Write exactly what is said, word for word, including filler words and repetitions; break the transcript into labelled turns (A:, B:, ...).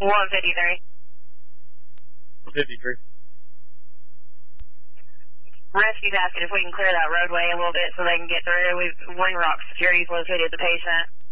A: one fifty-three.
B: fifty-three.
A: Rescue's asking if we can clear that roadway a little bit so they can get through. We've, Wing Rock Security's located the patient.